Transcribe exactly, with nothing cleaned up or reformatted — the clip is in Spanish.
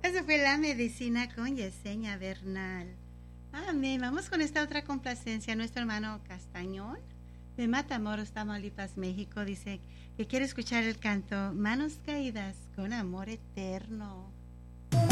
Esa fue La Medicina con Yesenia Bernal. Amén. Vamos con esta otra complacencia. Nuestro hermano Castañón de Matamoros, Tamaulipas, México, dice que quiere escuchar el canto Manos Caídas con Amor Eterno.